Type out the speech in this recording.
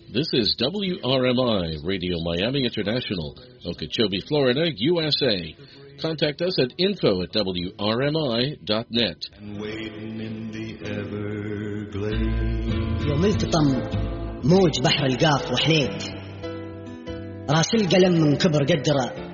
This is WRMI Radio Miami International, Okeechobee, Florida, USA. Contact us at info@wrmi.net. And waiting in the Everglades. يوم التطم موج بحر القاف وحنيت راس القلم من كبر قدره